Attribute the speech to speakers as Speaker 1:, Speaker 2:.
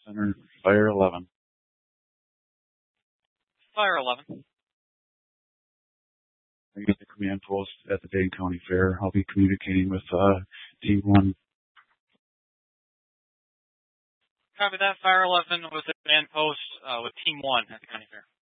Speaker 1: Center, Fire 11.
Speaker 2: Fire 11.
Speaker 1: I'm at the command post at the Dane County Fair. I'll be communicating with Team 1.
Speaker 2: Copy that. Fire 11 was at command post with Team 1 at the County Fair.